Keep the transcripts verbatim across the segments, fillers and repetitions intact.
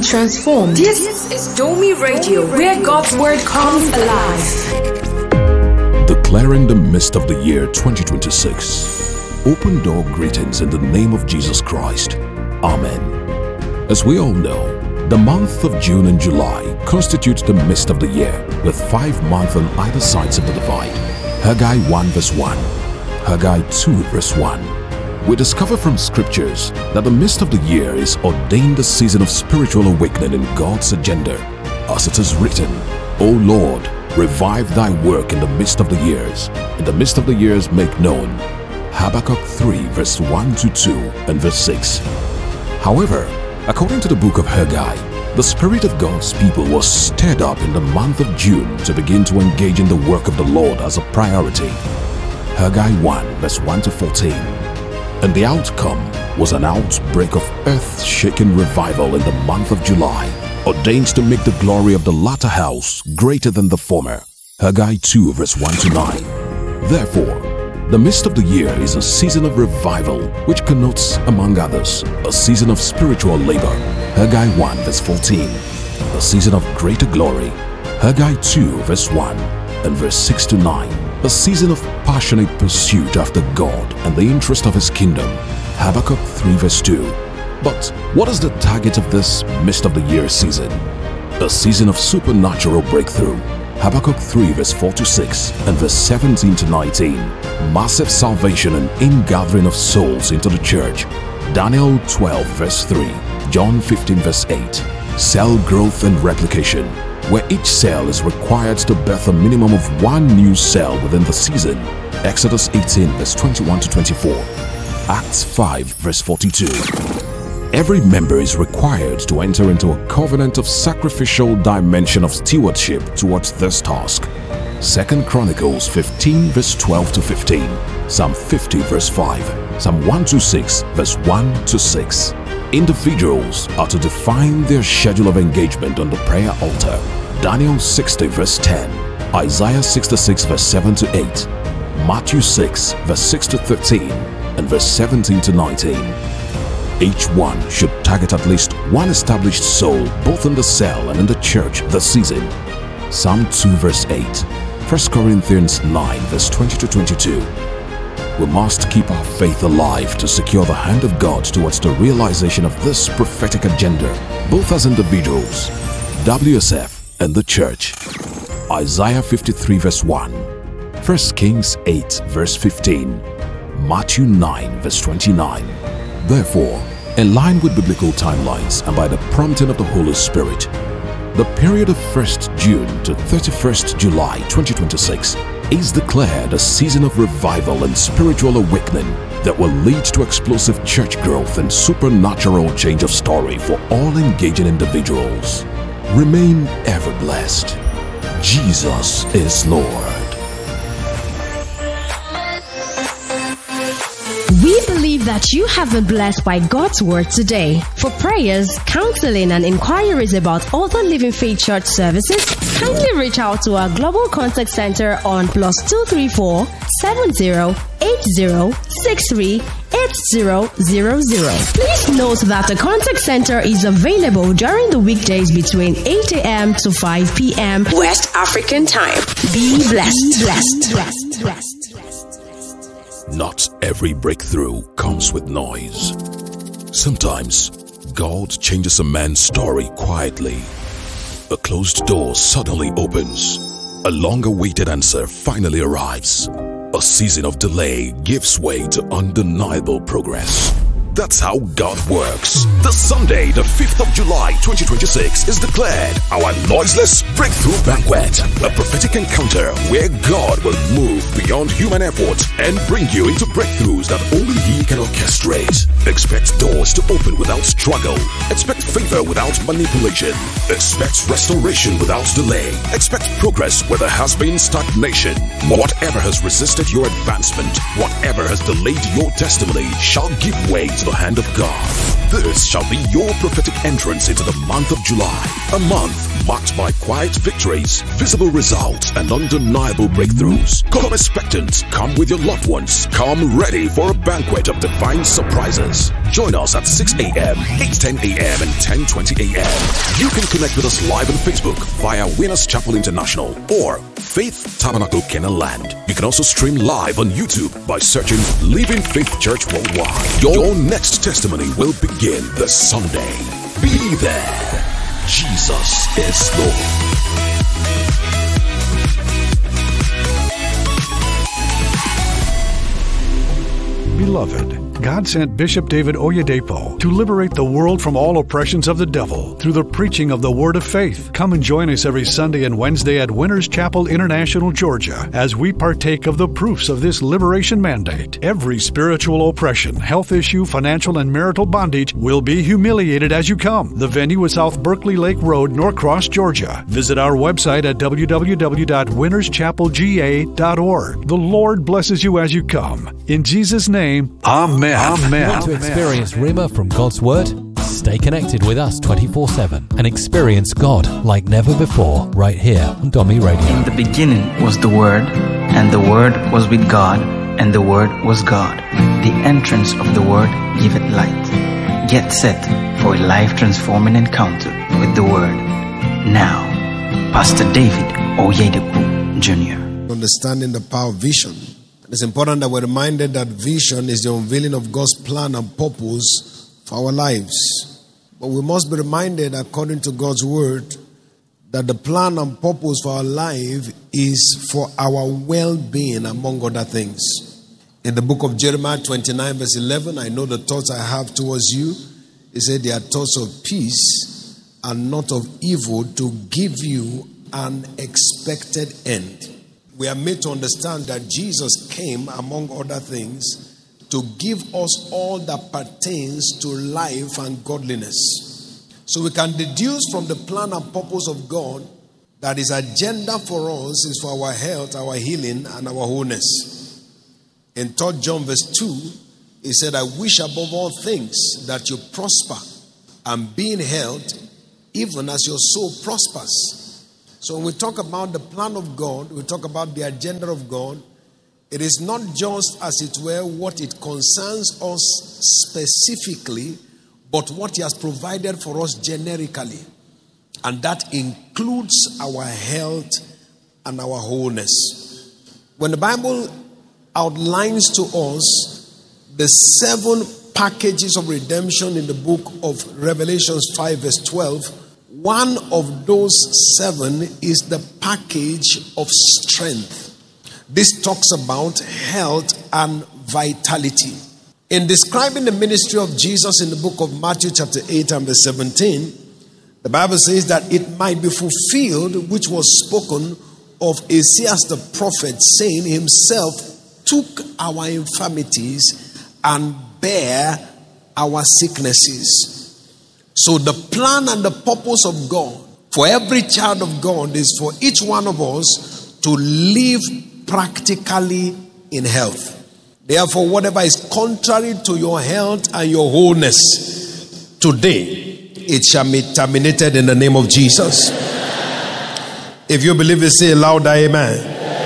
transformed. This is Domi Radio, where God's word comes alive. Declaring the mist of the year twenty twenty-six. Open door greetings in the name of Jesus Christ. Amen. As we all know, the month of June and July constitute the mist of the year, with five months on either sides of the divide. Haggai one verse one, Haggai two verse one. We discover from scriptures that the mist of the year is ordained a season of spiritual awakening in God's agenda. As it is written, O Lord, revive thy work in the midst of the years. In the midst of the years make known. Habakkuk three verse one to two and verse six. However, according to the book of Haggai, the Spirit of God's people was stirred up in the month of June to begin to engage in the work of the Lord as a priority. Haggai one verse one to fourteen. And the outcome was an outbreak of earth-shaking revival in the month of July, ordained to make the glory of the latter house greater than the former. Haggai two verse one to nine. Therefore, the mist of the year is a season of revival, which connotes, among others, a season of spiritual labor. Haggai one verse fourteen. A season of greater glory. Haggai two verse one and verse six to nine. A season of passionate pursuit after God and the interest of His kingdom. Habakkuk three verse two. But what is the target of this mist of the year season? A season of supernatural breakthrough. Habakkuk three verse four to six and verse seventeen to nineteen. Massive salvation and ingathering of souls into the church. Daniel twelve verse three. John fifteen verse eight. Cell growth and replication, where each cell is required to birth a minimum of one new cell within the season. Exodus eighteen verse twenty-one to twenty-four. Acts five verse forty-two. Every member is required to enter into a covenant of sacrificial dimension of stewardship towards this task. Second Chronicles fifteen verse twelve to fifteen. Psalm fifty verse five. Psalm one twenty-six verse one to six. Individuals are to define their schedule of engagement on the prayer altar. Daniel sixty verse ten. Isaiah sixty-six verse seven to eight. Matthew six verse six to thirteen and verse seventeen to nineteen. Each one should target at least one established soul both in the cell and in the church this season. Psalm two verse eight. First Corinthians nine verse twenty to twenty-two. We must keep our faith alive to secure the hand of God towards the realization of this prophetic agenda, both as individuals, W S F, and the church. Isaiah fifty-three verse one. First Kings eight verse fifteen. Matthew nine verse twenty-nine. Therefore, in line with biblical timelines and by the prompting of the Holy Spirit, the period of first June to thirty-first July twenty twenty-six is declared a season of revival and spiritual awakening that will lead to explosive church growth and supernatural change of story for all engaging individuals. Remain ever blessed. Jesus is Lord. We believe that you have been blessed by God's word today. For prayers, counseling, and inquiries about other Living Faith Church services, kindly reach out to our Global Contact Center on plus two three four, seven zero eight zero, six three eight zero zero zero. Please note that the Contact Center is available during the weekdays between eight a m to five p m West African time. Be blessed. Blessed. Blessed. Blessed. Not every breakthrough comes with noise. Sometimes, God changes a man's story quietly. A closed door suddenly opens. A long-awaited answer finally arrives. A season of delay gives way to undeniable progress. That's how God works. This Sunday, the fifth of July twenty twenty-six is declared our noiseless breakthrough banquet, a prophetic encounter where God will move beyond human effort and bring you into breakthroughs that only He can orchestrate. Expect doors to open without struggle. Expect favor without manipulation. Expect restoration without delay. Expect progress where there has been stagnation. Whatever has resisted your advancement, whatever has delayed your testimony, shall give way to the hand of God. This shall be your prophetic entrance into the month of July, a month marked by quiet victories, visible results, and undeniable breakthroughs. Come expectant, come with your loved ones, come ready for a banquet of divine surprises. Join us at six a.m., eight ten a.m., and ten twenty a.m. You can connect with us live on Facebook via Winners Chapel International or Faith Tabernacle Canaan Land. You can also stream live on YouTube by searching Living Faith Church Worldwide. Your next testimony will begin this Sunday. Be there. Jesus is Lord. Beloved, God sent Bishop David Oyedepo to liberate the world from all oppressions of the devil through the preaching of the Word of Faith. Come and join us every Sunday and Wednesday at Winners Chapel International, Georgia, as we partake of the proofs of this liberation mandate. Every spiritual oppression, health issue, financial and marital bondage will be humiliated as you come. The venue is South Berkeley Lake Road, Norcross, Georgia. Visit our website at w w w dot winners chapel g a dot org. The Lord blesses you as you come. In Jesus' name, Amen. Amen. Want to experience Rhema from God's Word? Stay connected with us twenty-four seven and experience God like never before right here on Domi Radio. In the beginning was the Word, and the Word was with God, and the Word was God. The entrance of the Word giveth light. Get set for a life-transforming encounter with the Word. Now, Pastor David Oyedepo Junior Understanding the power of vision. It's important that we're reminded that vision is the unveiling of God's plan and purpose for our lives. But we must be reminded, according to God's word, that the plan and purpose for our life is for our well-being, among other things. In the book of Jeremiah twenty-nine verse eleven, I know the thoughts I have towards you. He said they are thoughts of peace and not of evil, to give you an expected end. We are made to understand that Jesus came, among other things, to give us all that pertains to life and godliness. So we can deduce from the plan and purpose of God that His agenda for us is for our health, our healing, and our wholeness. In Third John verse two, He said, I wish above all things that you prosper and be in health, even as your soul prospers. So when we talk about the plan of God, we talk about the agenda of God, it is not just, as it were, what it concerns us specifically, but what He has provided for us generically. And that includes our health and our wholeness. When the Bible outlines to us the seven packages of redemption in the book of Revelation five verse twelve, one of those seven is the package of strength. This talks about health and vitality. In describing the ministry of Jesus in the book of Matthew chapter eight and verse seventeen, the Bible says that it might be fulfilled which was spoken of Isaiah the prophet, saying, Himself took our infirmities and bare our sicknesses. So the plan and the purpose of God for every child of God is for each one of us to live practically in health. Therefore, whatever is contrary to your health and your wholeness today, it shall be terminated in the name of Jesus. If you believe it, say louder, amen.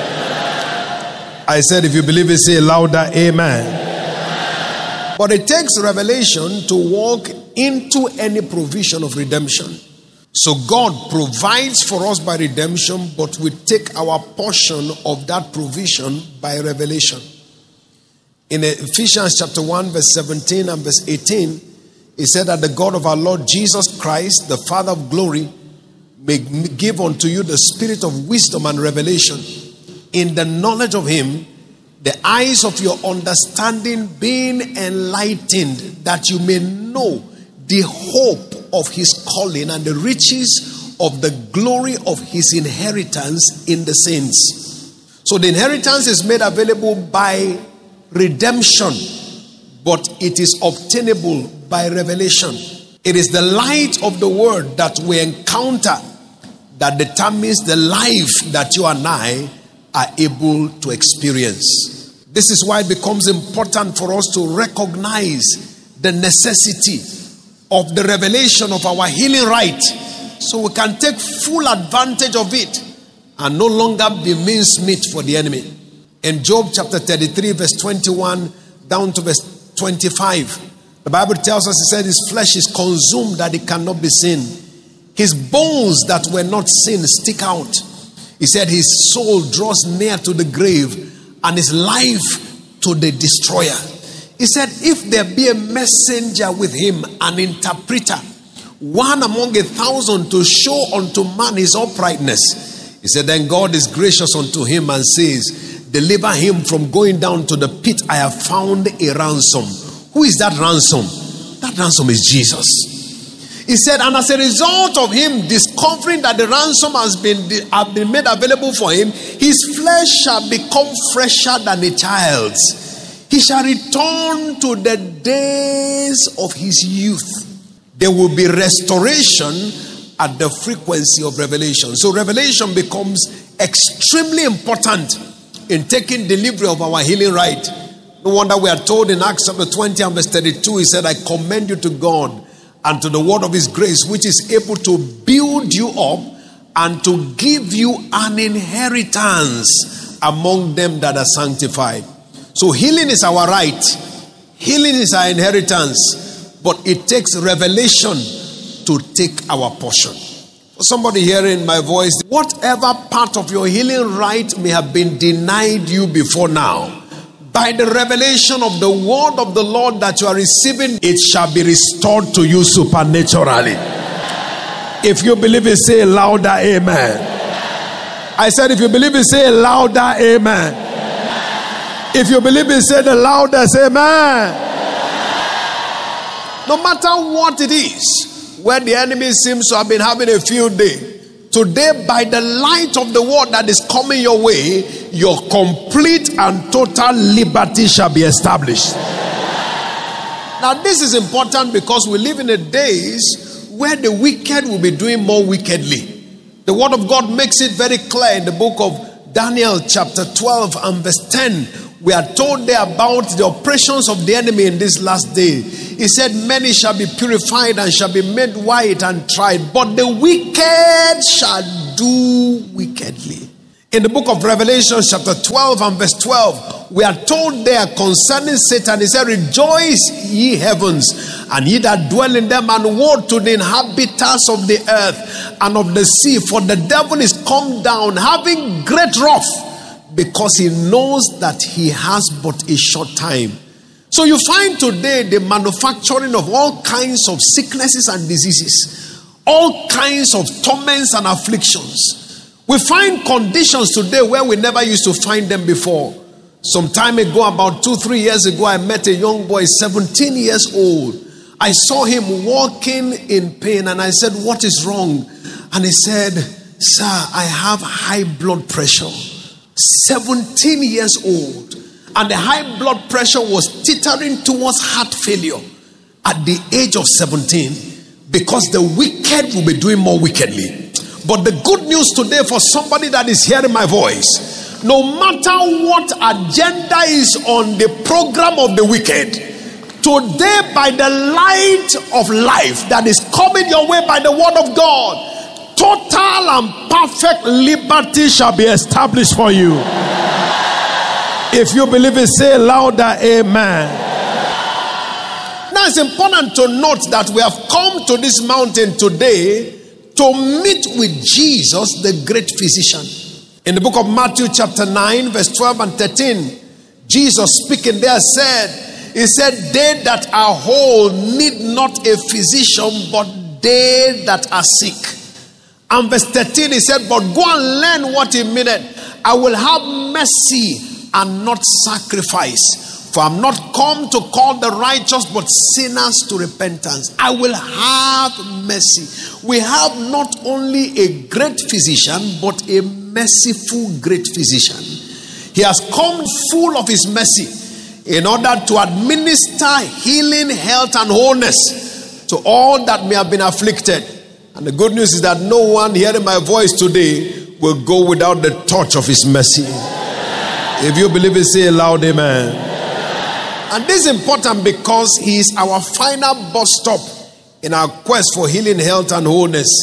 I said, if you believe it, say louder, amen. But it takes revelation to walk into any provision of redemption. So God provides for us by redemption, but we take our portion of that provision by revelation. In Ephesians chapter one verse seventeen and verse eighteen, it said that the God of our Lord Jesus Christ, the Father of glory, may give unto you the spirit of wisdom and revelation in the knowledge of Him, the eyes of your understanding being enlightened, that you may know the hope of His calling and the riches of the glory of His inheritance in the saints. So the inheritance is made available by redemption, but it is obtainable by revelation. It is the light of the word that we encounter that determines the life that you and I are able to experience. This is why it becomes important for us to recognize the necessity of the revelation of our healing right, so we can take full advantage of it and no longer be mincemeat for the enemy. In Job chapter thirty-three, verse twenty-one down to verse twenty-five, the Bible tells us, it said, his flesh is consumed that it cannot be seen. His bones that were not seen stick out. He said his soul draws near to the grave and his life to the destroyer. He said, if there be a messenger with him, an interpreter, one among a thousand to show unto man his uprightness, he said, then God is gracious unto him and says, deliver him from going down to the pit. I have found a ransom. Who is that ransom? That ransom is Jesus. He said, and as a result of him discovering that the ransom has been, have been made available for him, his flesh shall become fresher than a child's. He shall return to the days of his youth. There will be restoration at the frequency of revelation. So revelation becomes extremely important in taking delivery of our healing right. No wonder we are told in Acts chapter twenty and verse thirty-two, he said, I commend you to God and to the word of his grace, which is able to build you up and to give you an inheritance among them that are sanctified. So healing is our right. Healing is our inheritance. But it takes revelation to take our portion. For somebody hearing my voice, whatever part of your healing right may have been denied you before now, by the revelation of the word of the Lord that you are receiving, it shall be restored to you supernaturally. If you believe it, say louder, amen. I said, if you believe it, say louder, amen. If you believe it, say the loudest, amen. No matter what it is, where the enemy seems to have been having a field day, today, by the light of the word that is coming your way, your complete and total liberty shall be established. Now, this is important because we live in a days where the wicked will be doing more wickedly. The word of God makes it very clear in the book of Daniel chapter twelve and verse ten. We are told there about the operations of the enemy in this last day. He said, many shall be purified and shall be made white and tried, but the wicked shall do wickedly. In the book of Revelation chapter twelve and verse twelve, we are told there concerning Satan, he said, rejoice ye heavens, and ye that dwell in them, and woe to the inhabitants of the earth and of the sea, for the devil is come down, having great wrath, because he knows that he has but a short time. So you find today the manufacturing of all kinds of sicknesses and diseases, all kinds of torments and afflictions. We find conditions today where we never used to find them before. Some time ago, about two, three years ago, I met a young boy, seventeen years old. I saw him walking in pain and I said, what is wrong? And he said, sir, I have high blood pressure. seventeen years old, and the high blood pressure was teetering towards heart failure at the age of seventeen, because the wicked will be doing more wickedly. But the good news today for somebody that is hearing my voice, no matter what agenda is on the program of the wicked, today by the light of life that is coming your way by the word of God, total and perfect liberty shall be established for you. If you believe it, say louder, amen. Now it's important to note that we have come to this mountain today to meet with Jesus, the great physician. In the book of Matthew chapter nine, verse twelve and thirteen, Jesus speaking there said, he said, they that are whole need not a physician, but they that are sick. And verse thirteen, he said, but go and learn what he meant. I will have mercy and not sacrifice. For I'm not come to call the righteous, but sinners to repentance. I will have mercy. We have not only a great physician, but a merciful great physician. He has come full of his mercy in order to administer healing, health, and wholeness to all that may have been afflicted. And the good news is that no one hearing my voice today will go without the touch of his mercy. If you believe it, say loud, amen. And this is important because he is our final bus stop in our quest for healing, health, and wholeness. He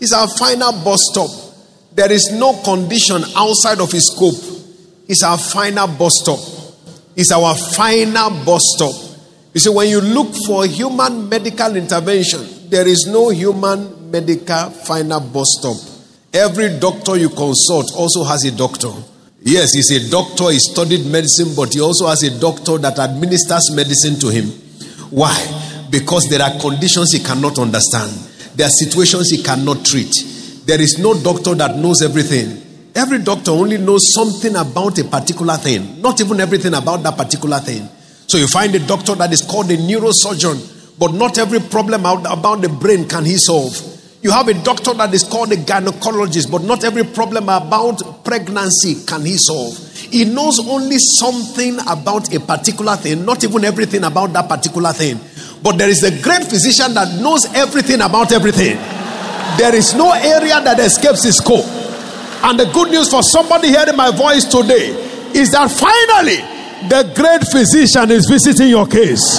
He's our final bus stop. There is no condition outside of his scope. He's our final bus stop. He's our final bus stop. You see, when you look for human medical intervention, there is no human medical final bus stop. Every doctor you consult also has a doctor. Yes, he's a doctor, he studied medicine, but he also has a doctor that administers medicine to him. Why? Because there are conditions he cannot understand. There are situations he cannot treat. There is no doctor that knows everything. Every doctor only knows something about a particular thing, not even everything about that particular thing. So you find a doctor that is called a neurosurgeon, but not every problem out about the brain can he solve. You have a doctor that is called a gynecologist, but not every problem about pregnancy can he solve. He knows only something about a particular thing, not even everything about that particular thing. But there is a great physician that knows everything about everything. There is no area that escapes his scope. And the good news for somebody hearing my voice today is that finally the great physician is visiting your case.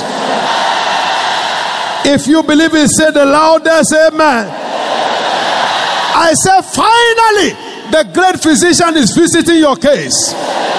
If you believe it, say the loudest amen. I said finally the great physician is visiting your case.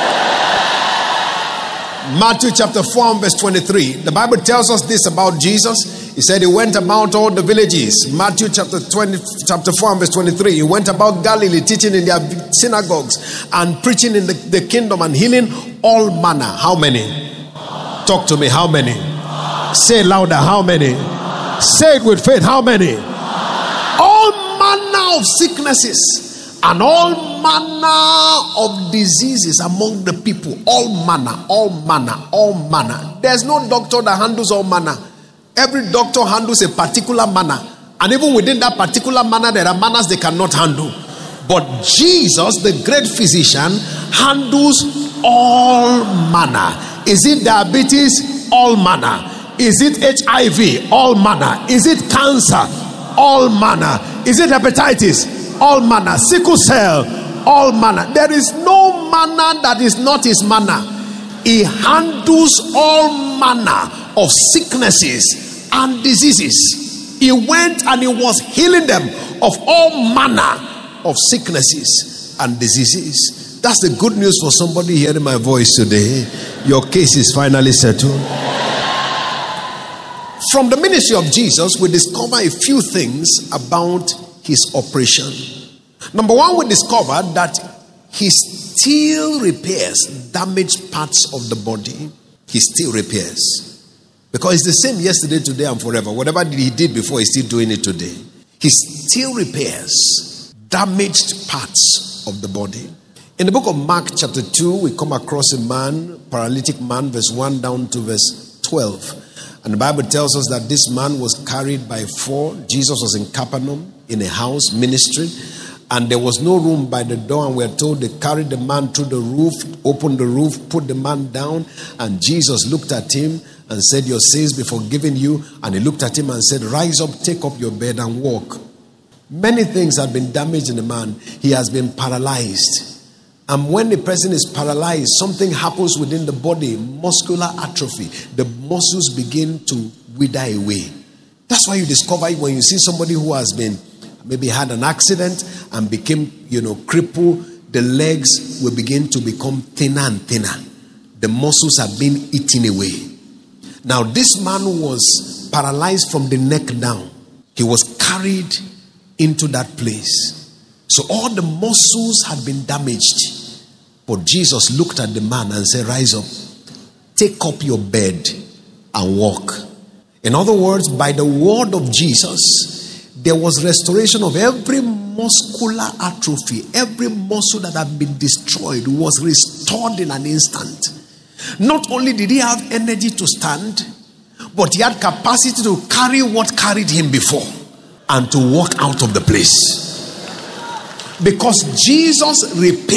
Matthew chapter four and verse twenty-three. The Bible tells us this about Jesus. He said he went about all the villages. Matthew chapter twenty, chapter four and verse twenty-three. He went about Galilee, teaching in their synagogues and preaching in the, the kingdom and healing all manner. How many? Talk to me. How many? Say it louder. How many? Say it with faith. How many? All manner of sicknesses and all manner of diseases among the people. All manner, all manner, all manner. There's no doctor that handles all manner. Every doctor handles a particular manner. And even within that particular manner, there are manners they cannot handle. But Jesus, the great physician, handles all manner. Is it diabetes? All manner. Is it H I V? All manner. Is it cancer? All manner. Is it hepatitis? All manner. Sickle cell? All manner. There is no manner that is not his manner. He handles all manner of sicknesses and diseases. He went and he was healing them of all manner of sicknesses and diseases. That's the good news for somebody hearing my voice today. Your case is finally settled. From the ministry of Jesus, we discover a few things about his operation. Number one, we discovered that he still repairs damaged parts of the body. He still repairs. Because it's the same yesterday, today, and forever. Whatever he did before, he's still doing it today. He still repairs damaged parts of the body. In the book of Mark chapter two, we come across a man, paralytic man, verse one down to verse twelve. And the Bible tells us that this man was carried by four. Jesus was in Capernaum in a house ministry. And there was no room by the door, and we are told they carried the man through the roof, opened the roof, put the man down, and Jesus looked at him and said, your sins be forgiven you. And he looked at him and said, rise up, take up your bed and walk. Many things have been damaged in the man. He has been paralyzed. And when the person is paralyzed, something happens within the body, muscular atrophy. The muscles begin to wither away. That's why you discover when you see somebody who has been maybe had an accident and became, you know, crippled, the legs will begin to become thinner and thinner. The muscles have been eaten away. Now, this man was paralyzed from the neck down. He was carried into that place. So all the muscles had been damaged. But Jesus looked at the man and said, rise up, take up your bed and walk. In other words, by the word of Jesus, there was restoration of every muscular atrophy. Every muscle that had been destroyed was restored in an instant. Not only did he have energy to stand, but he had capacity to carry what carried him before and to walk out of the place. Because Jesus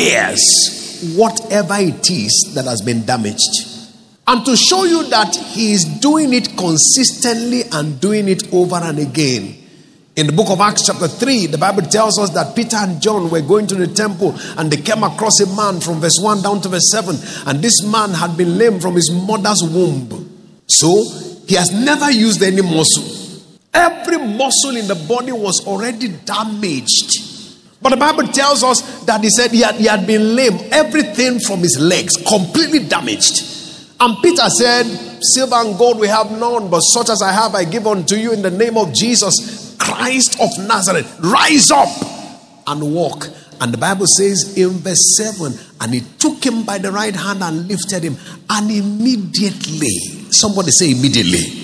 repairs whatever it is that has been damaged. And to show you that he is doing it consistently and doing it over and again. In the book of Acts chapter three, the Bible tells us that Peter and John were going to the temple and they came across a man from verse one down to verse seven. And this man had been lame from his mother's womb. So he has never used any muscle. Every muscle in the body was already damaged. But the Bible tells us that he said he had, he had been lame. Everything from his legs, completely damaged. And Peter said, silver and gold we have none, but such as I have I give unto you in the name of Jesus Christ of Nazareth. Rise up and walk. And the Bible says in verse seven, and he took him by the right hand and lifted him. And immediately, somebody say immediately,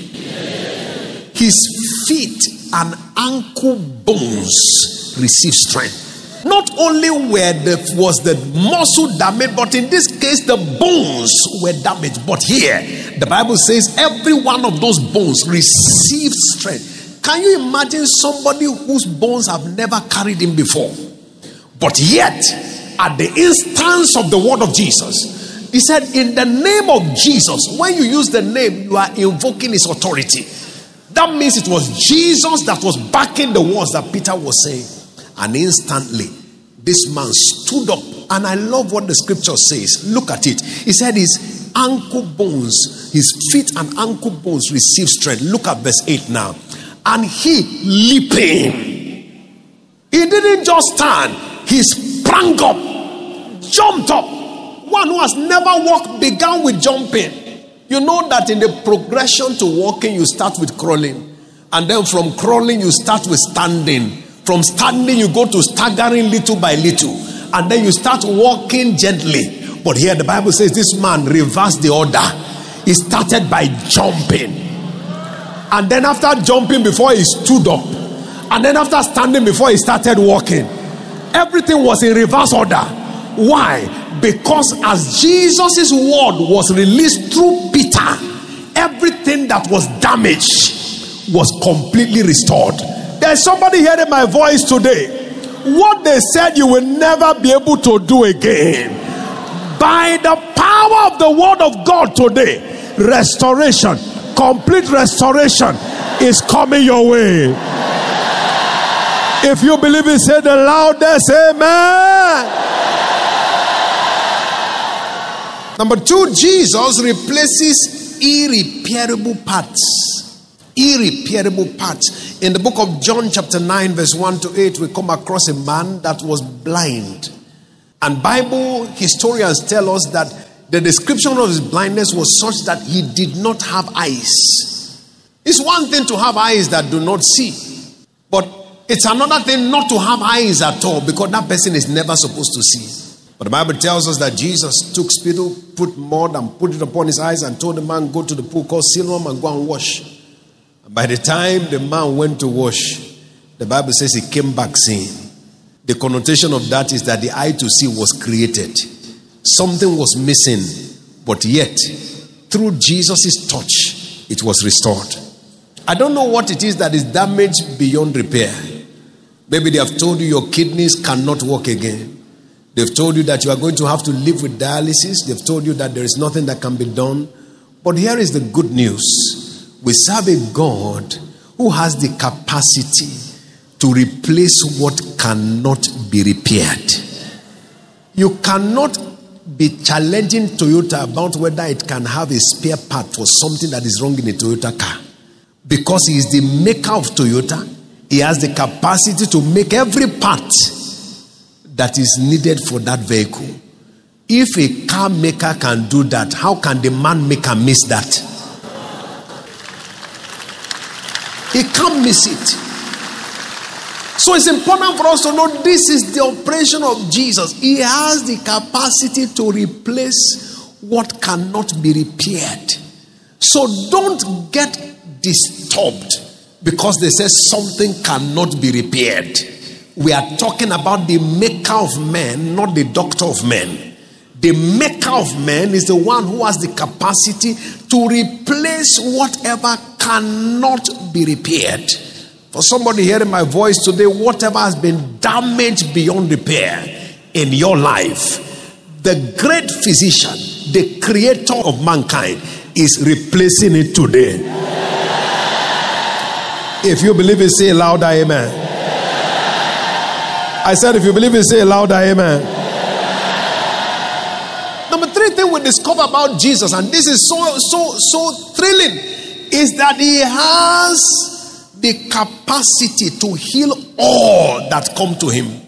his feet and ankle bones received strength. Not only were the, was the muscle damaged, but in this case the bones were damaged. But here, the Bible says every one of those bones received strength. Can you imagine somebody whose bones have never carried him before? But yet, at the instance of the word of Jesus, he said, in the name of Jesus, when you use the name, you are invoking his authority. That means it was Jesus that was backing the words that Peter was saying. And instantly, this man stood up. And I love what the scripture says. Look at it. He said his ankle bones, his feet and ankle bones received strength. Look at verse eight now. And he leaping. He didn't just stand. He sprang up, jumped up. One who has never walked began with jumping. You know that in the progression to walking, you start with crawling. And then from crawling, you start with standing. From standing, you go to staggering little by little. And then you start walking gently. But here the Bible says this man reversed the order. He started by jumping. And then after jumping, before he stood up. And then after standing, before he started walking. Everything was in reverse order. Why? Because as Jesus' word was released through Peter, everything that was damaged was completely restored. There's somebody hearing my voice today. What they said you will never be able to do again, by the power of the word of God today, restoration, complete restoration is coming your way. If you believe it, say the loudest amen. Number two, Jesus replaces irreparable parts. Irreparable parts. In the book of John chapter nine verse one to eight, we come across a man that was blind. And Bible historians tell us that the description of his blindness was such that he did not have eyes. It's one thing to have eyes that do not see. But it's another thing not to have eyes at all, because that person is never supposed to see. But the Bible tells us that Jesus took spittle, put mud and put it upon his eyes and told the man, go to the pool called Siloam and go and wash. And by the time the man went to wash, the Bible says he came back seeing. The connotation of that is that the eye to see was created. Something was missing, but yet, through Jesus' touch, it was restored. I don't know what it is that is damaged beyond repair. Maybe they have told you your kidneys cannot work again. They've told you that you are going to have to live with dialysis. They've told you that there is nothing that can be done. But here is the good news. We serve a God who has the capacity to replace what cannot be repaired. You cannot be challenging Toyota about whether it can have a spare part for something that is wrong in a Toyota car. Because he is the maker of Toyota, he has the capacity to make every part that is needed for that vehicle. If a car maker can do that, how can the man maker miss that? He can't miss it. So it's important for us to know this is the operation of Jesus. He has the capacity to replace what cannot be repaired. So don't get disturbed because they say something cannot be repaired. We are talking about the maker of men, not the doctor of men. The maker of men is the one who has the capacity to replace whatever cannot be repaired. For somebody hearing my voice today, whatever has been damaged beyond repair in your life, the great physician, the creator of mankind, is replacing it today. If you believe it, say louder amen. I said, if you believe it, say louder amen. Number three thing we discover about Jesus, and this is so, so, so thrilling, is that he has the capacity to heal all that come to him.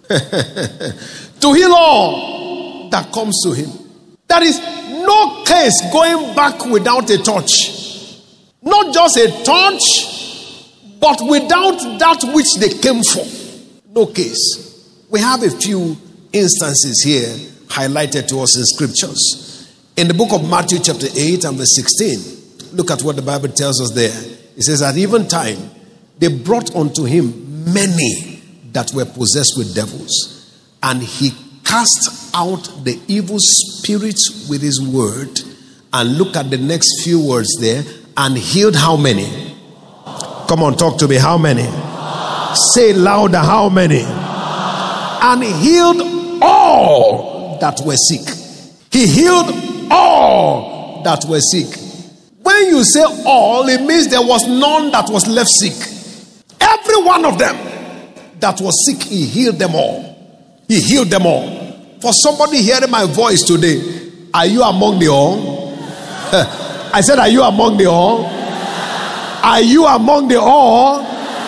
To heal all that comes to him. There is no case going back without a touch. Not just a touch, but without that which they came for. No case. We have a few instances here highlighted to us in scriptures. In the book of Matthew chapter eight and verse sixteen, look at what the Bible tells us there. It says, at even time, they brought unto him many that were possessed with devils, and he cast out the evil spirits with his word. And look at the next few words there. And healed how many? Come on, talk to me. How many? Say louder, how many? And healed all that were sick. He healed all that were sick. When you say all, it means there was none that was left sick. Every one of them that was sick, he healed them all. He healed them all. For somebody hearing my voice today, are you among the all? I said, are you among the all? Are you among the all?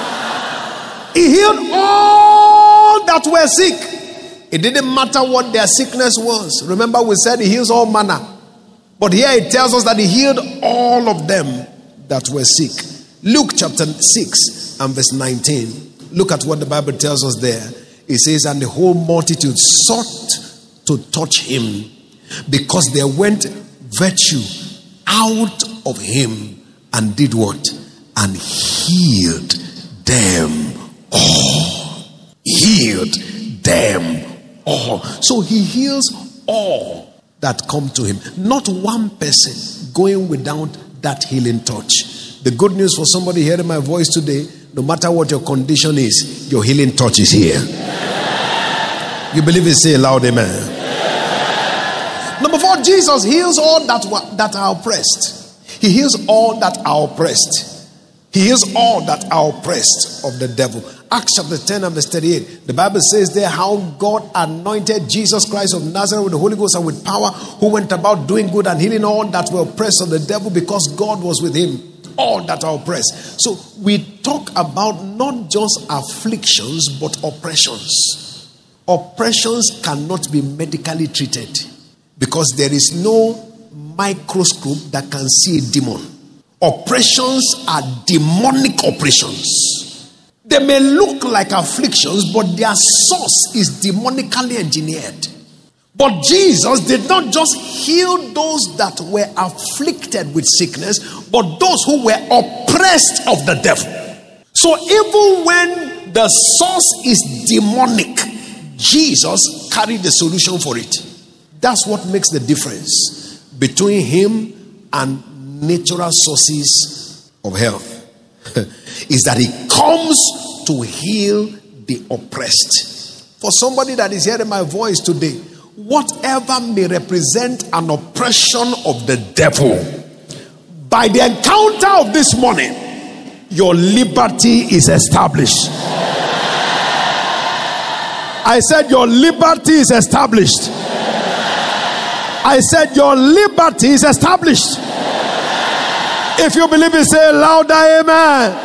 He healed all that were sick. It didn't matter what their sickness was. Remember, we said he heals all manner. But here it tells us that he healed all of them that were sick. Luke chapter six and verse nineteen. Look at what the Bible tells us there. It says, and the whole multitude sought to touch him, because there went virtue out of him, and did what? And healed them all. Healed them all. So he heals all that come to him. Not one person going without that healing touch. The good news for somebody hearing my voice today, no matter what your condition is, your healing touch is here. You believe it? Say loud amen. Number four, Jesus heals all that were, that are oppressed. He heals all that are oppressed. He heals all that are oppressed of the devil. Acts chapter ten and verse thirty-eight. The Bible says there how God anointed Jesus Christ of Nazareth with the Holy Ghost and with power, who went about doing good and healing all that were oppressed of the devil, because God was with him. All that are oppressed. So we talk about not just afflictions, but oppressions. Oppressions cannot be medically treated, because there is no microscope that can see a demon. Oppressions are demonic operations. They may look like afflictions, but their source is demonically engineered. But Jesus did not just heal those that were afflicted with sickness, but those who were oppressed of the devil. So even when the source is demonic, Jesus carried the solution for it. That's what makes the difference between him and natural sources of health. Is that he comes to heal the oppressed. For somebody that is hearing my voice today, whatever may represent an oppression of the devil, by the encounter of this morning, your liberty is established. I said your liberty is established. I said your liberty is established. If you believe it, say louder amen.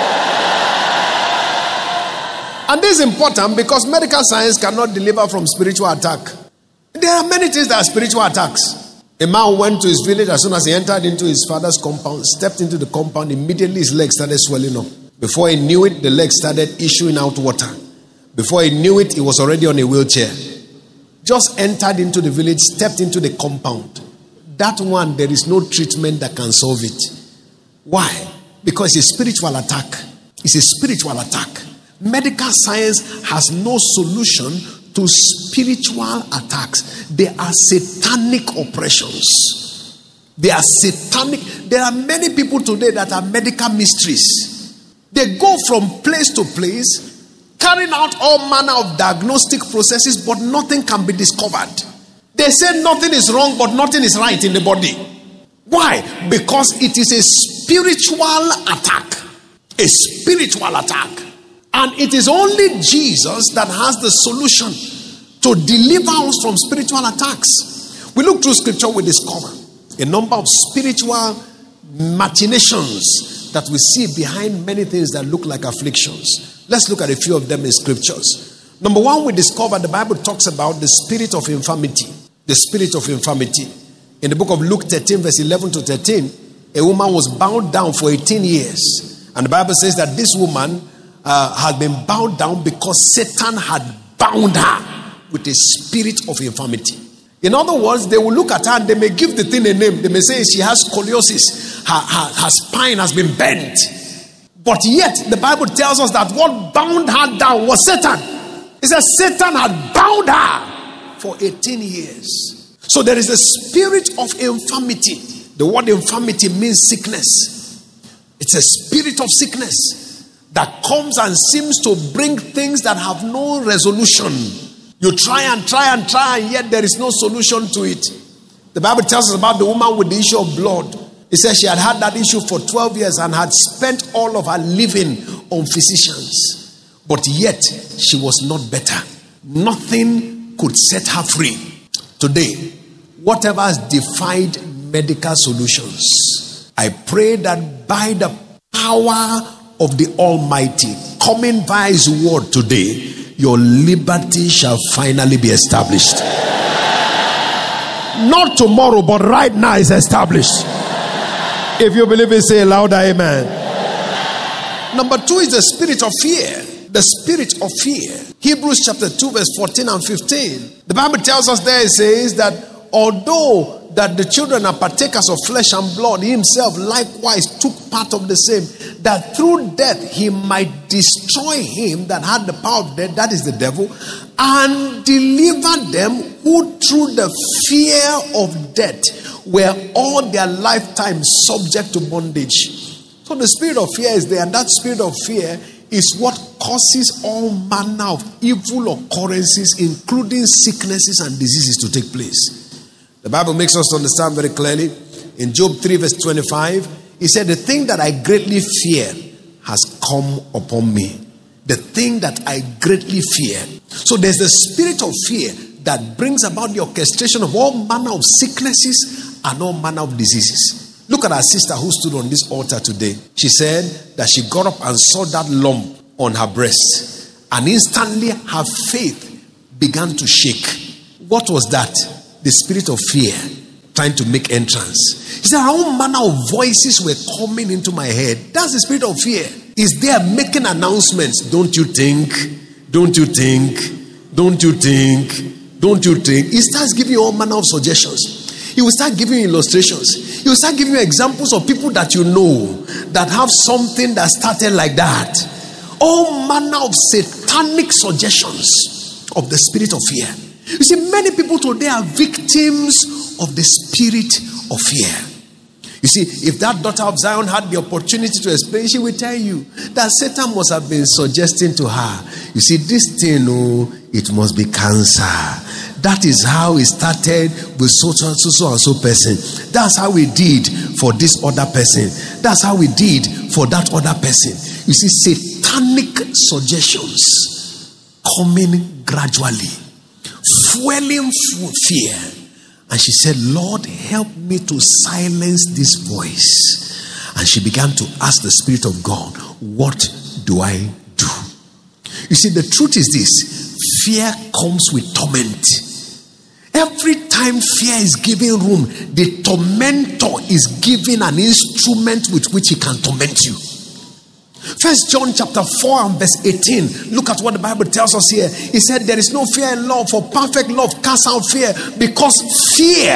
And this is important because medical science cannot deliver from spiritual attack. There are many things that are spiritual attacks. A man went to his village. As soon as he entered into his father's compound, stepped into the compound, immediately his legs started swelling up. Before he knew it, the legs started issuing out water. Before he knew it, he was already on a wheelchair. Just entered into the village, stepped into the compound. That one, there is no treatment that can solve it. Why? Because it's a spiritual attack. It's a spiritual attack. Medical science has no solution to spiritual attacks. They are satanic oppressions. They are satanic. There are many people today that are medical mysteries. They go from place to place, carrying out all manner of diagnostic processes, but nothing can be discovered. They say nothing is wrong, but nothing is right in the body. Why? Because it is a spiritual attack. A spiritual attack. And it is only Jesus that has the solution to deliver us from spiritual attacks. We look through scripture, we discover a number of spiritual machinations that we see behind many things that look like afflictions. Let's look at a few of them in scriptures. Number one, we discover the Bible talks about the spirit of infirmity. The spirit of infirmity. In the book of Luke thirteen, verse eleven to thirteen, a woman was bound down for eighteen years. And the Bible says that this woman uh, had been bound down because Satan had bound her with a spirit of infirmity. In other words, they will look at her and they may give the thing a name. They may say she has scoliosis. Her, her, her spine has been bent. But yet, the Bible tells us that what bound her down was Satan. It says Satan had bound her for eighteen years. So there is a spirit of infirmity. The word infirmity means sickness. It's a spirit of sickness that comes and seems to bring things that have no resolution. You try and try and try, and yet there is no solution to it. The Bible tells us about the woman with the issue of blood. It says she had had that issue for twelve years and had spent all of her living on physicians. But yet, she was not better. Nothing could set her free. Today, whatever has defied medical solutions, I pray that by the power of the Almighty, coming by His word today, your liberty shall finally be established. Not tomorrow, but right now is established. If you believe it, say louder, amen. Number two is the spirit of fear. The spirit of fear. Hebrews chapter two, verse fourteen and fifteen. The Bible tells us there, it says that although that the children are partakers of flesh and blood, He Himself likewise took part of the same, that through death He might destroy him that had the power of death, that is the devil, and deliver them who through the fear of death were all their lifetime subject to bondage. So the spirit of fear is there, and that spirit of fear is what causes all manner of evil occurrences, including sicknesses and diseases, to take place. The Bible makes us understand very clearly. In Job three verse twenty-five, he said, the thing that I greatly fear has come upon me. The thing that I greatly fear. So there's the spirit of fear that brings about the orchestration of all manner of sicknesses and all manner of diseases. Look at our sister who stood on this altar today. She said that she got up and saw that lump on her breast, and instantly her faith began to shake. What was that? The spirit of fear trying to make entrance. He said, all manner of voices were coming into my head. That's the spirit of fear. Is there making announcements? Don't you think? Don't you think? Don't you think? Don't you think? He starts giving you all manner of suggestions. He will start giving you illustrations. He will start giving you examples of people that you know that have something that started like that. All manner of satanic suggestions of the spirit of fear. You see, many people today are victims of the spirit of fear. You see, if that daughter of Zion had the opportunity to explain, she will tell you that Satan must have been suggesting to her, you see, this thing, oh, it must be cancer. That is how it started with so, so, so, so and so person. That's how we did for this other person. That's how we did for that other person. You see, satanic suggestions coming gradually, fueling fear. And she said, Lord, help me to silence this voice. And she began to ask the Spirit of God, what do I do? You see, the truth is this: fear comes with torment. Every time fear is given room, the tormentor is given an instrument with which he can torment you. First John chapter four and verse eighteen. Look at what the Bible tells us here. He said, there is no fear in love, for perfect love casts out fear, because fear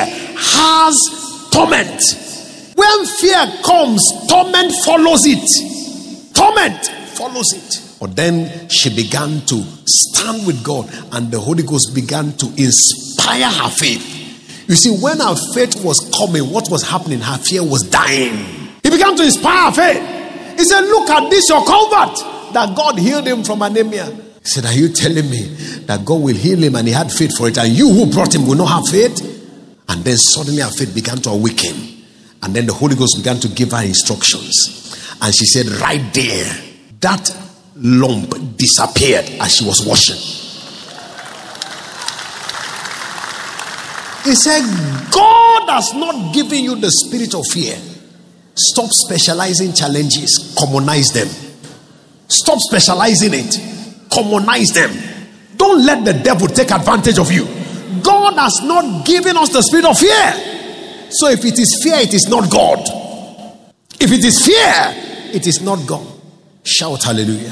has torment. When fear comes, torment follows it. Torment follows it. But then she began to stand with God, and the Holy Ghost began to inspire her faith. You see, when her faith was coming, what was happening? Her fear was dying. He began to inspire her faith. He said, look at this, your convert, that God healed him from anemia. He said, are you telling me that God will heal him and he had faith for it, and you who brought him will not have faith? And then suddenly her faith began to awaken. And then the Holy Ghost began to give her instructions. And she said, right there, that lump disappeared as she was washing. He said, God has not given you the spirit of fear. Stop specializing challenges. Commonize them. Stop specializing it. Commonize them. Don't let the devil take advantage of you. God has not given us the spirit of fear. So if it is fear, it is not God. If it is fear, it is not God. Shout hallelujah.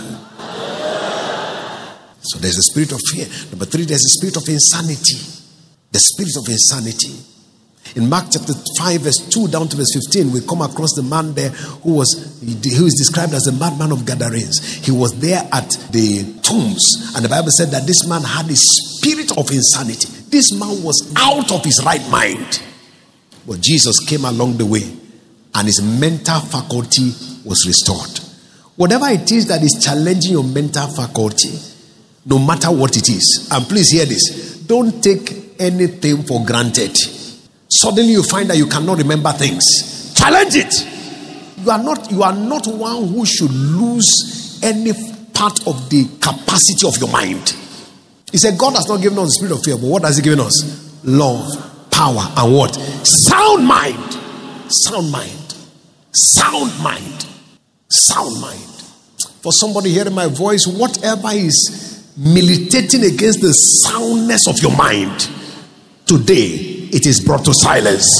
So there's a spirit of fear. Number three, there's a spirit of insanity. The spirit of insanity. In Mark chapter five, verse two down to verse fifteen, we come across the man there who was who is described as the madman of Gadarenes. He was there at the tombs, and the Bible said that this man had a spirit of insanity. This man was out of his right mind. But Jesus came along the way, and his mental faculty was restored. Whatever it is that is challenging your mental faculty, no matter what it is, and please hear this, don't take anything for granted. Suddenly you find that you cannot remember things. Challenge it. You are not, you are not one who should lose any part of the capacity of your mind. He said God has not given us the spirit of fear, but what has he given us? Love, power, and what? Sound mind. Sound mind. Sound mind. Sound mind. For somebody hearing my voice, whatever is militating against the soundness of your mind, today it is brought to silence.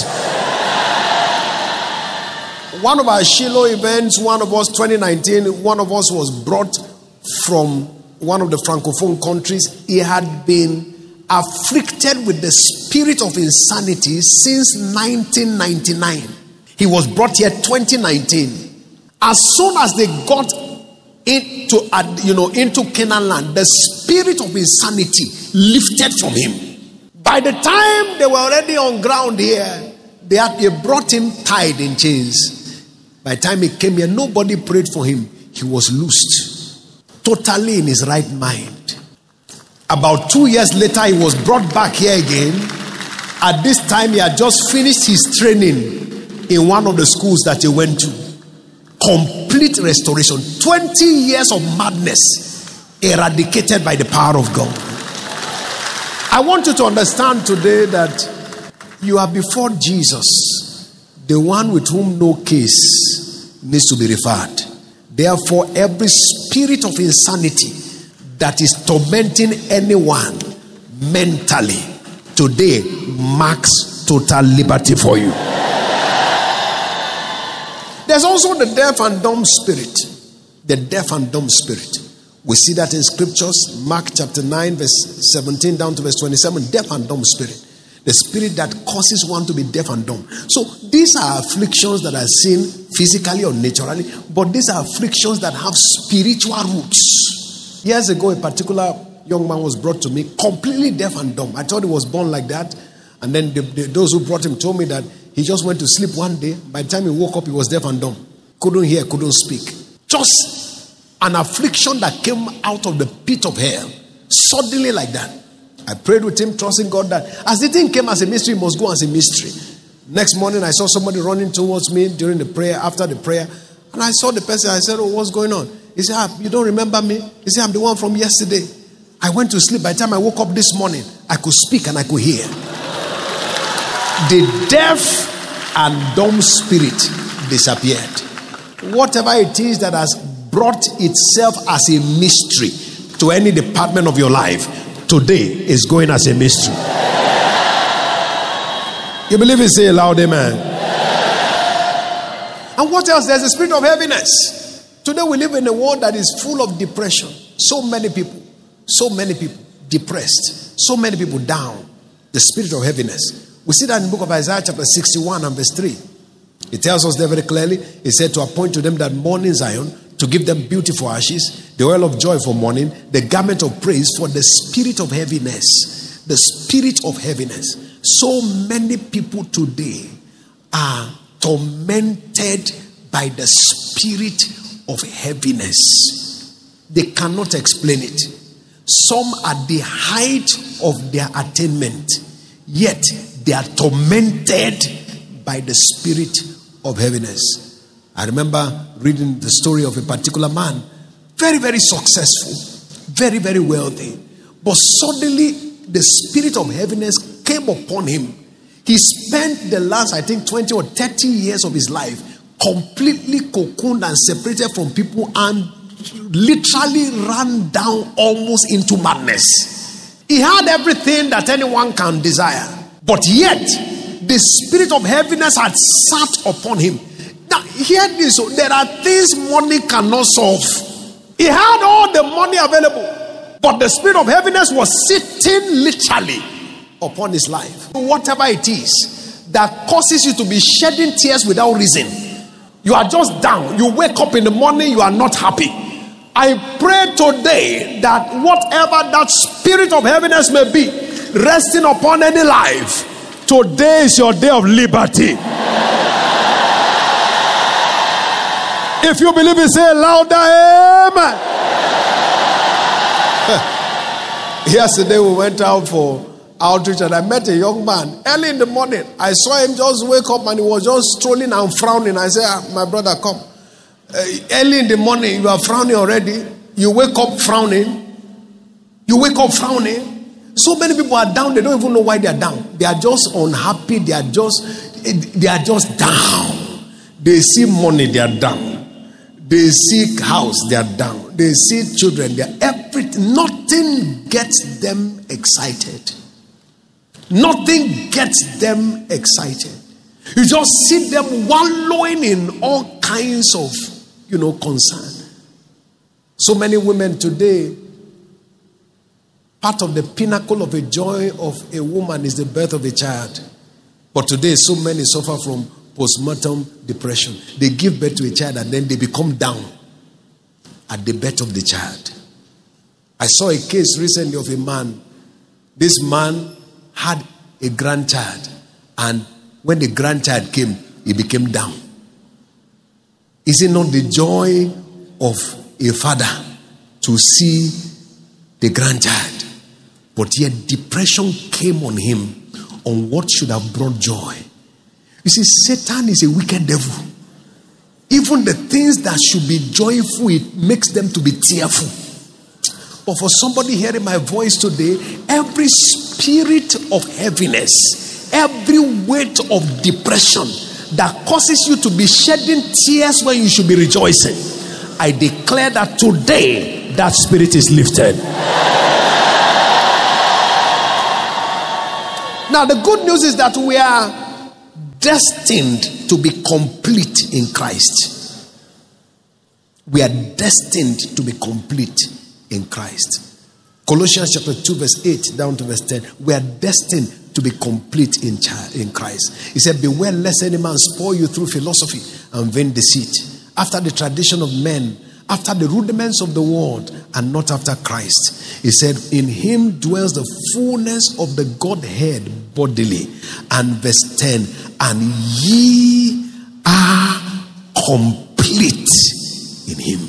One of our Shiloh events, one of us, twenty nineteen, one of us was brought from one of the Francophone countries. He had been afflicted with the spirit of insanity since nineteen ninety-nine. He was brought here twenty nineteen. As soon as they got into, you know, into Canaan land, the spirit of insanity lifted from him. By the time they were already on ground here, they had they brought him tied in chains. By the time he came here, nobody prayed for him. He was loosed, totally in his right mind. About two years later, he was brought back here again. At this time, he had just finished his training in one of the schools that he went to. Complete restoration. twenty years of madness eradicated by the power of God. I want you to understand today that you are before Jesus, the one with whom no case needs to be referred. Therefore, every spirit of insanity that is tormenting anyone mentally, today marks total liberty for you. There's also the deaf and dumb spirit. The deaf and dumb spirit. We see that in scriptures, Mark chapter nine, verse seventeen down to verse twenty-seven, deaf and dumb spirit. The spirit that causes one to be deaf and dumb. So these are afflictions that are seen physically or naturally, but these are afflictions that have spiritual roots. Years ago, a particular young man was brought to me, completely deaf and dumb. I thought he was born like that. And then the, the, those who brought him told me that he just went to sleep one day. By the time he woke up, he was deaf and dumb. Couldn't hear, couldn't speak. Just an affliction that came out of the pit of hell. Suddenly like that. I prayed with him, trusting God that as the thing came as a mystery, it must go as a mystery. Next morning, I saw somebody running towards me during the prayer, after the prayer. And I saw the person. I said, oh, what's going on? He said, ah, you don't remember me? He said, I'm the one from yesterday. I went to sleep. By the time I woke up this morning, I could speak and I could hear. The deaf and dumb spirit disappeared. Whatever it is that has brought itself as a mystery to any department of your life, today is going as a mystery. You believe it? Say aloud, amen. And what else? There's a spirit of heaviness. Today we live in a world that is full of depression. So many people, so many people depressed, so many people down. The spirit of heaviness. We see that in the book of Isaiah chapter sixty-one and verse three. It tells us there very clearly. It said to appoint to them that mourn in Zion, to give them beauty for ashes, the oil of joy for mourning, the garment of praise for the spirit of heaviness. The spirit of heaviness. So many people today are tormented by the spirit of heaviness. They cannot explain it. Some are the height of their attainment, yet they are tormented by the spirit of heaviness. I remember reading the story of a particular man, very, very successful, very, very wealthy. But suddenly, the spirit of heaviness came upon him. He spent the last, I think, twenty or thirty years of his life completely cocooned and separated from people and literally ran down almost into madness. He had everything that anyone can desire, but yet the spirit of heaviness had sat upon him. Now, hear this. There are things money cannot solve. He had all the money available, but the spirit of heaviness was sitting literally upon his life. Whatever it is that causes you to be shedding tears without reason, you are just down. You wake up in the morning, you are not happy. I pray today that whatever that spirit of heaviness may be resting upon any life, today is your day of liberty. If you believe it, say louder, amen. Yesterday we went out for outreach and I met a young man early in the morning. I saw him just wake up and he was just strolling and frowning. I said, ah, my brother, come. Uh, early in the morning, you are frowning already. You wake up frowning. You wake up frowning. So many people are down. They don't even know why they are down. They are just unhappy. They are just, they are just down. They see money, they are down. They see house, they are down. They see children, they are everything. Nothing gets them excited. Nothing gets them excited. You just see them wallowing in all kinds of, you know, concern. So many women today, part of the pinnacle of a joy of a woman is the birth of a child. But today, so many suffer from postmortem depression. They give birth to a child and then they become down at the birth of the child. I saw a case recently of a man. This man had a grandchild, and when the grandchild came, he became down. Is it not the joy of a father to see the grandchild? But yet depression came on him on what should have brought joy. You see, Satan is a wicked devil. Even the things that should be joyful, it makes them to be tearful. But for somebody hearing my voice today, every spirit of heaviness, every weight of depression that causes you to be shedding tears when you should be rejoicing, I declare that today that spirit is lifted. Now the good news is that we are destined to be complete in Christ. We are destined to be complete in Christ. Colossians chapter two verse eight down to verse ten. We are destined to be complete in, in Christ. He said, beware lest any man spoil you through philosophy and vain deceit, after the tradition of men, after the rudiments of the world, and not after Christ. He said, in him dwells the fullness of the Godhead bodily. And verse ten, and ye are complete in him.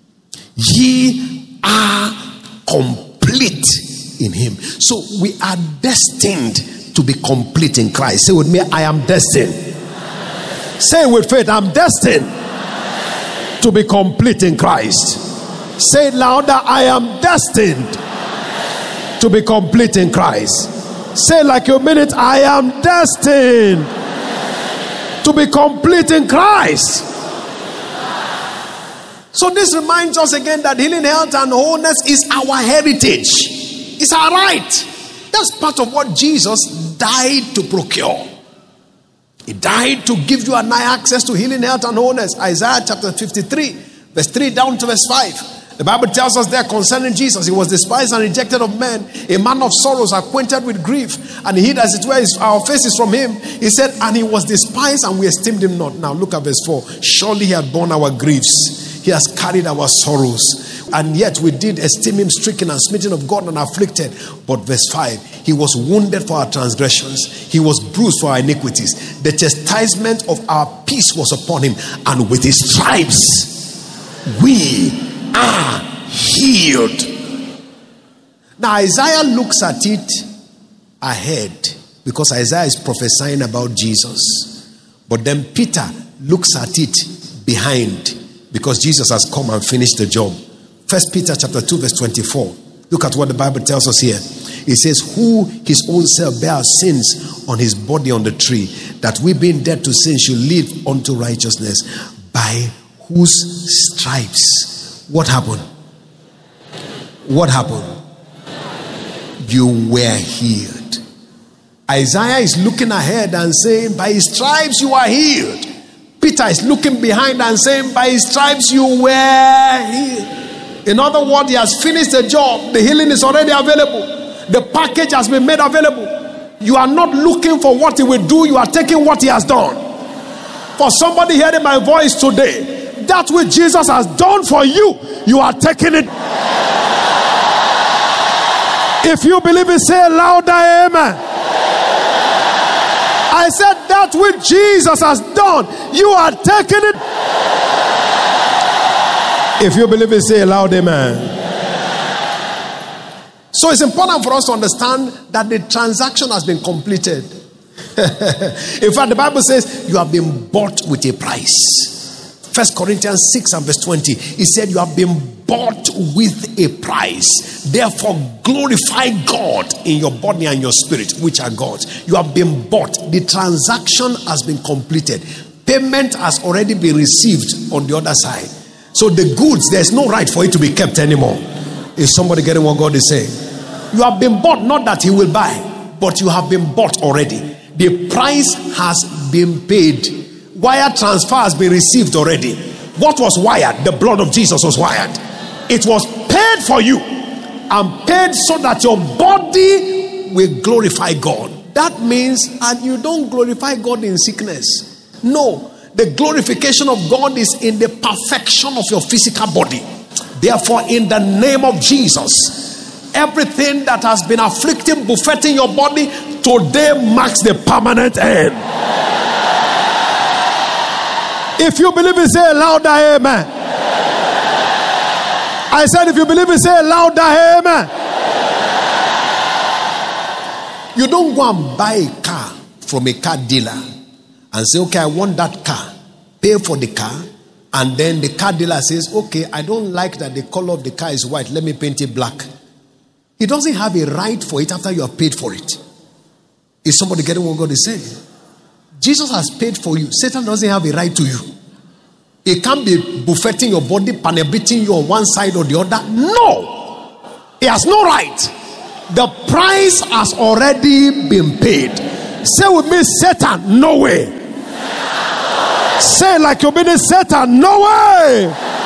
Ye are complete in him. So we are destined to be complete in Christ. Say with me, I am destined. Say it with faith, I'm destined to be complete in Christ. Say it louder, I am destined to be complete in Christ. Say like you mean it, I am destined to be complete in Christ. So this reminds us again that healing, health, and wholeness is our heritage. It's our right. That's part of what Jesus died to procure. He died to give you and I access to healing, health, and wholeness. Isaiah chapter fifty-three, verse three down to verse five. The Bible tells us there concerning Jesus, he was despised and rejected of men, a man of sorrows, acquainted with grief, and he hid as it were our faces from him. He said, and he was despised and we esteemed him not. Now look at verse four. Surely he had borne our griefs, he has carried our sorrows, and yet we did esteem him stricken and smitten of God and afflicted. But verse five, he was wounded for our transgressions, he was bruised for our iniquities. The chastisement of our peace was upon him, and with his stripes we are healed. Now Isaiah looks at it ahead because Isaiah is prophesying about Jesus. But then Peter looks at it behind because Jesus has come and finished the job. First Peter chapter two verse twenty-four. Look at what the Bible tells us here. It says, who his own self bare our sins on his body on the tree, that we being dead to sin should live unto righteousness, by whose stripes, what happened? What happened? You were healed. Isaiah is looking ahead and saying, by his stripes you are healed. Peter is looking behind and saying, by his stripes you were healed. In other words, he has finished the job. The healing is already available. The package has been made available. You are not looking for what he will do. You are taking what he has done. For somebody hearing my voice today, that which Jesus has done for you, you are taking it. If you believe it, say louder, amen. I said that which Jesus has done, you are taking it. If you believe it, say loud, amen. So it's important for us to understand that the transaction has been completed. In fact, the Bible says you have been bought with a price. First Corinthians six and verse twenty. He said you have been bought with a price. Therefore glorify God in your body and your spirit, which are God's. You have been bought. The transaction has been completed. Payment has already been received on the other side. So the goods, there's no right for it to be kept anymore. Is somebody getting what God is saying? You have been bought, not that he will buy, but you have been bought already. The price has been paid. Wire transfer has been received already. What was wired? The blood of Jesus was wired. It was paid for you and paid so that your body will glorify God. That means, and you don't glorify God in sickness. No, the glorification of God is in the perfection of your physical body. Therefore, in the name of Jesus, everything that has been afflicting, buffeting your body, today marks the permanent end. If you believe it, say louder, amen. I said, if you believe it, say louder, amen. You don't go and buy a car from a car dealer and say, okay, I want that car. Pay for the car. And then the car dealer says, okay, I don't like that the color of the car is white. Let me paint it black. He doesn't have a right for it after you have paid for it. Is somebody getting what God is saying? Jesus has paid for you. Satan doesn't have a right to you. He can't be buffeting your body, panabiting you on one side or the other. No. He has no right. The price has already been paid. Say with me, Satan, no way. Say like you're being Satan, no way.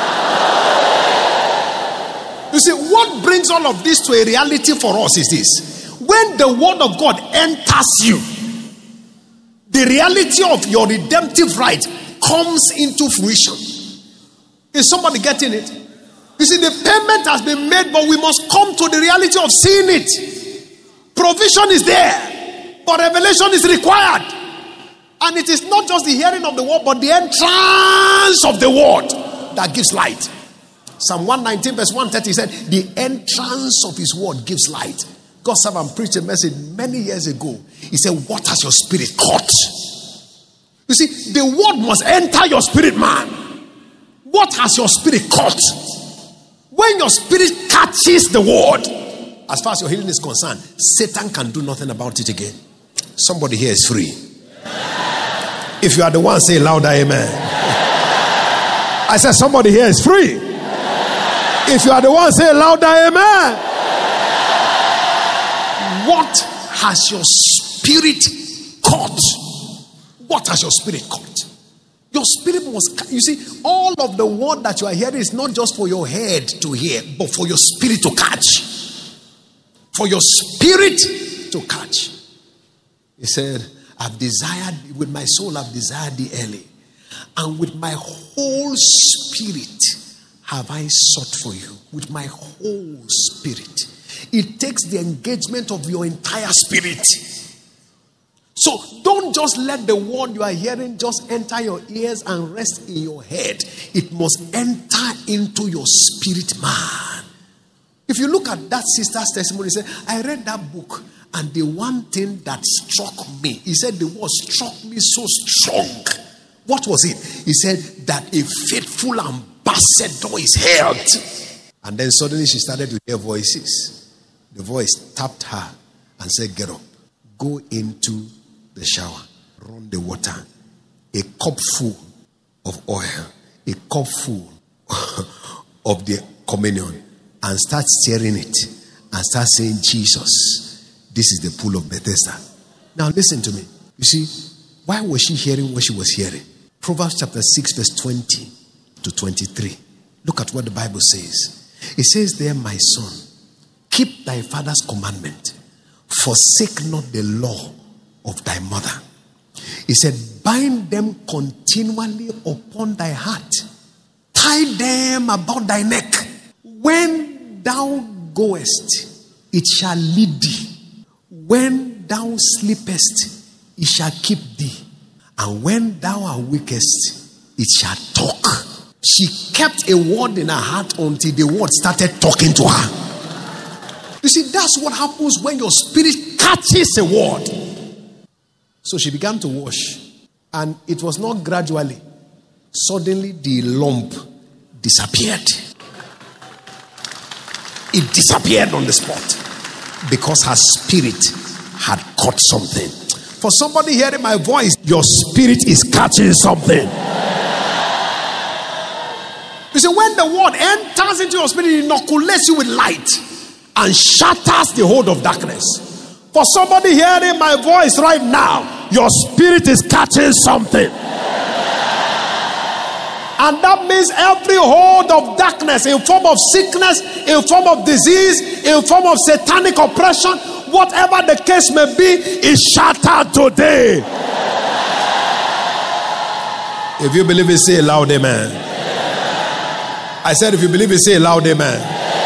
You see, what brings all of this to a reality for us is this. When the word of God enters you, the reality of your redemptive right comes into fruition. Is somebody getting it? You see, the payment has been made, but we must come to the reality of seeing it. Provision is there, but revelation is required. And it is not just the hearing of the word, but the entrance of the word that gives light. Psalm one nineteen verse one thirty said, the entrance of his word gives light. God servant preached a message many years ago. He said, what has your spirit caught? You see, the word must enter your spirit, man. What has your spirit caught? When your spirit catches the word, as far as your healing is concerned, Satan can do nothing about it again. Somebody here is free. If you are the one, say louder, amen. I said somebody here is free. If you are the one, say louder, amen. What has your spirit caught? What has your spirit caught? Your spirit must, you see, all of the word that you are hearing is not just for your head to hear, but for your spirit to catch. For your spirit to catch. He said, I've desired, with my soul I've desired thee early, and with my whole spirit have I sought for you. With my whole spirit. It takes the engagement of your entire spirit. So don't just let the word you are hearing just enter your ears and rest in your head. It must enter into your spirit, man. If you look at that sister's testimony, say, I read that book, and the one thing that struck me, he said the word struck me so strong. What was it? He said that a faithful ambassador is held. And then suddenly she started to hear voices. The voice tapped her and said, get up, go into the shower. run the water, a cup full of oil, a cup full of the communion, and start stirring it and start saying, Jesus, this is the pool of Bethesda. Now listen to me. You see, why was she hearing what she was hearing? Proverbs chapter six verse twenty to twenty-three. Look at what the Bible says. It says there, my son, keep thy father's commandment. Forsake not the law of thy mother. He said, bind them continually upon thy heart. Tie them about thy neck. When thou goest, it shall lead thee. When thou sleepest, it shall keep thee. And when thou awakest, it shall talk. She kept a word in her heart until the word started talking to her. You see, that's what happens when your spirit catches a word. So she began to wash. And it was not gradually. Suddenly the lump disappeared. It disappeared on the spot. Because her spirit had caught something. For somebody hearing my voice, your spirit is catching something. You see, when the word enters into your spirit, it inoculates you with light and shatters the hold of darkness. For somebody hearing my voice right now, your spirit is catching something. And that means every hold of darkness in form of sickness, in form of disease, in form of satanic oppression, whatever the case may be, is shattered today. If you believe it, say loud amen. I said, if you believe it, say loud amen.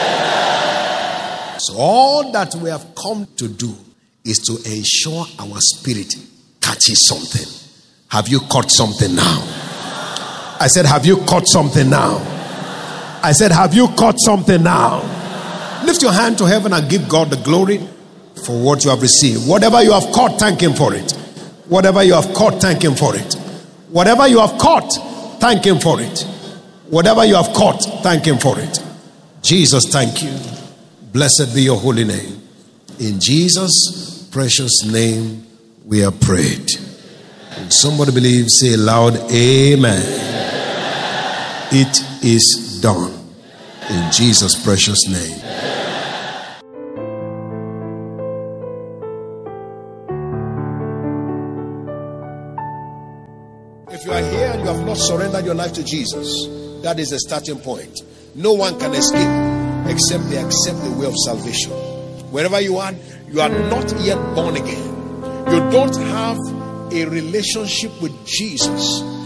So all that we have come to do is to ensure our spirit catches something. Have you caught something now? I said, have you caught something now? I said, have you caught something now? Lift your hand to heaven and give God the glory for what you have received. Whatever you have caught, thank him for it. Whatever you have caught, thank him for it. Whatever you have caught, thank him for it. Whatever you have caught, thank him for it. Jesus, thank you. Blessed be your holy name. In Jesus' precious name, we are prayed. If somebody believes, say loud, amen. It is done. In Jesus' precious name. If you are here and you have not surrendered your life to Jesus, that is the starting point. No one can escape except they accept the way of salvation. Wherever you are, you are not yet born again. You don't have a relationship with Jesus.